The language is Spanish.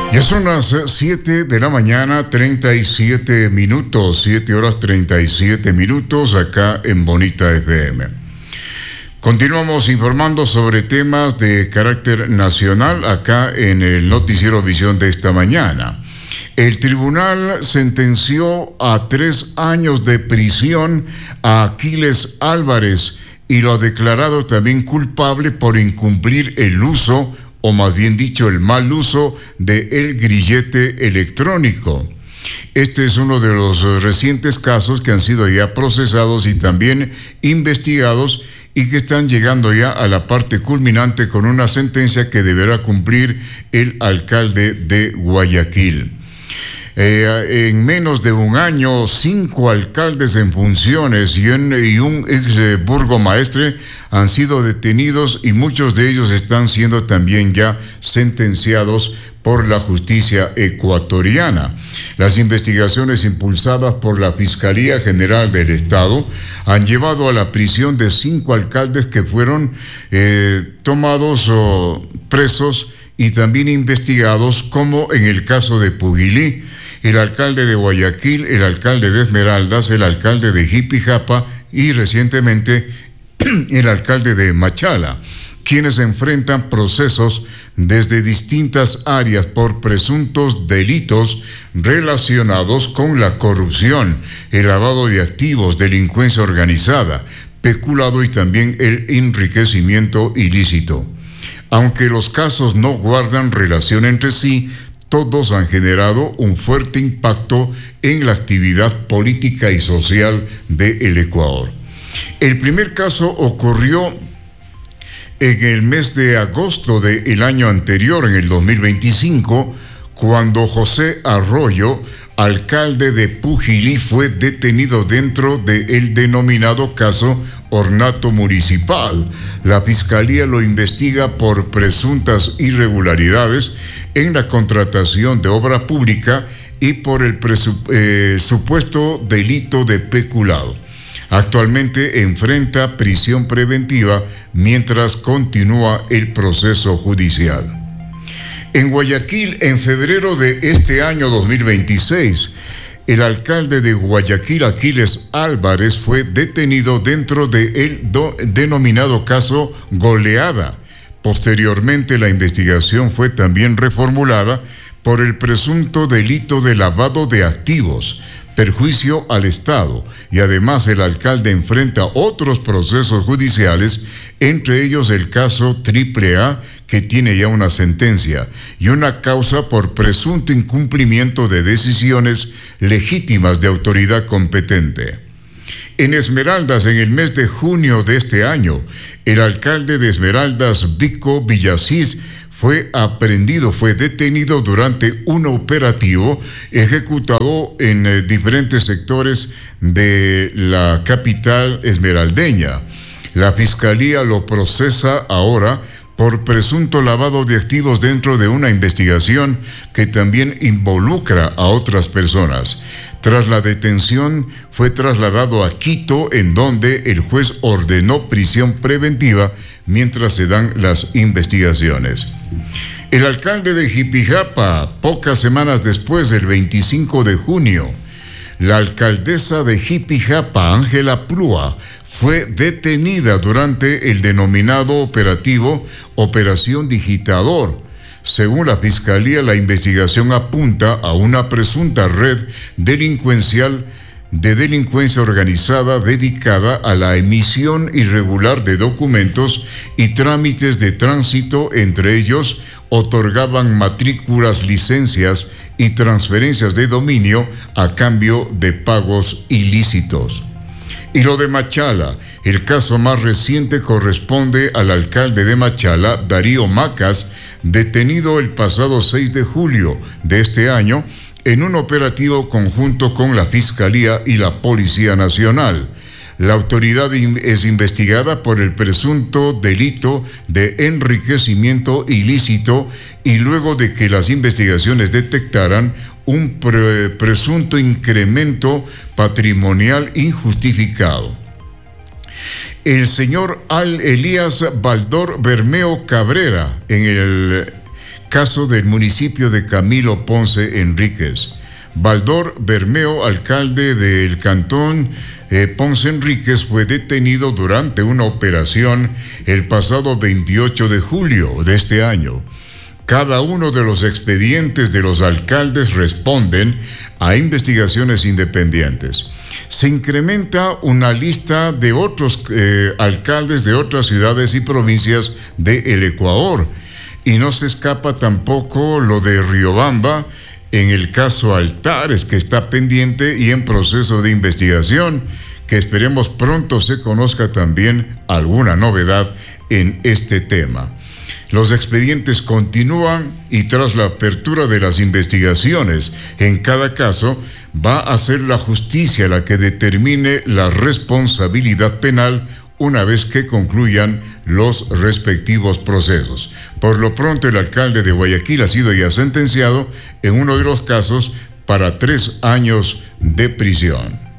Ya son las 7 de la mañana, 37 minutos, 7 horas 37 minutos acá en Bonita FM. Continuamos informando sobre temas de carácter nacional acá en el Noticiero Visión de esta mañana. El tribunal sentenció a 3 años de prisión a Aquiles Álvarez y lo ha declarado también culpable por incumplir el uso, o más bien dicho, el mal uso del grillete electrónico. Este es uno de los recientes casos que han sido ya procesados y también investigados y que están llegando ya a la parte culminante con una sentencia que deberá cumplir el alcalde de Guayaquil. En menos de un año, 5 alcaldes en funciones y un ex burgomaestre han sido detenidos y muchos de ellos están siendo también ya sentenciados por la justicia ecuatoriana. Las investigaciones impulsadas por la Fiscalía General del Estado han llevado a la prisión de 5 alcaldes que fueron tomados presos y también investigados, como en el caso de Pujilí, el alcalde de Guayaquil, el alcalde de Esmeraldas, el alcalde de Jipijapa y recientemente el alcalde de Machala, quienes enfrentan procesos desde distintas áreas por presuntos delitos relacionados con la corrupción, el lavado de activos, delincuencia organizada, peculado y también el enriquecimiento ilícito. Aunque los casos no guardan relación entre sí, todos han generado un fuerte impacto en la actividad política y social del Ecuador. El primer caso ocurrió en el mes de agosto del año anterior, en el 2025, cuando José Arroyo, alcalde de Pujilí, fue detenido dentro del denominado caso Ornato Municipal. La Fiscalía lo investiga por presuntas irregularidades en la contratación de obra pública y por el supuesto delito de peculado. Actualmente enfrenta prisión preventiva mientras continúa el proceso judicial. En Guayaquil, en febrero de este año 2026, el alcalde de Guayaquil, Aquiles Álvarez, fue detenido dentro del denominado caso Goleada. Posteriormente, la investigación fue también reformulada por el presunto delito de lavado de activos, perjuicio al Estado, y además el alcalde enfrenta otros procesos judiciales, entre ellos el caso AAA, que tiene ya una sentencia, y una causa por presunto incumplimiento de decisiones legítimas de autoridad competente. En Esmeraldas, en el mes de junio de este año, el alcalde de Esmeraldas, Vico Villasís, fue detenido durante un operativo ejecutado en diferentes sectores de la capital esmeraldeña. La Fiscalía lo procesa ahora por presunto lavado de activos dentro de una investigación que también involucra a otras personas. Tras la detención, fue trasladado a Quito, en donde el juez ordenó prisión preventiva mientras se dan las investigaciones. El alcalde de Jipijapa, pocas semanas después, el 25 de junio, la alcaldesa de Jipijapa, Ángela Plúa, fue detenida durante el denominado operativo Operación Digitador. Según la Fiscalía, la investigación apunta a una presunta red delincuencial de delincuencia organizada dedicada a la emisión irregular de documentos y trámites de tránsito. Entre ellos, otorgaban matrículas, licencias y transferencias de dominio a cambio de pagos ilícitos. Y lo de Machala, el caso más reciente corresponde al alcalde de Machala, Darío Macas, detenido el pasado 6 de julio de este año en un operativo conjunto con la Fiscalía y la Policía Nacional. La autoridad es investigada por el presunto delito de enriquecimiento ilícito y luego de que las investigaciones detectaran un presunto incremento patrimonial injustificado. El señor Elías Baldor Bermeo Cabrera, Caso del municipio de Camilo Ponce Enríquez. Baldor Bermeo, alcalde del cantón Ponce Enríquez, fue detenido durante una operación el pasado 28 de julio de este año. Cada uno de los expedientes de los alcaldes responden a investigaciones independientes. Se incrementa una lista de otros alcaldes de otras ciudades y provincias del Ecuador. Y no se escapa tampoco lo de Riobamba, en el caso Altares, que está pendiente y en proceso de investigación, que esperemos pronto se conozca también alguna novedad en este tema. Los expedientes continúan y tras la apertura de las investigaciones, en cada caso va a ser la justicia la que determine la responsabilidad penal una vez que concluyan los respectivos procesos. Por lo pronto, el alcalde de Guayaquil ha sido ya sentenciado en uno de los casos para 3 años de prisión.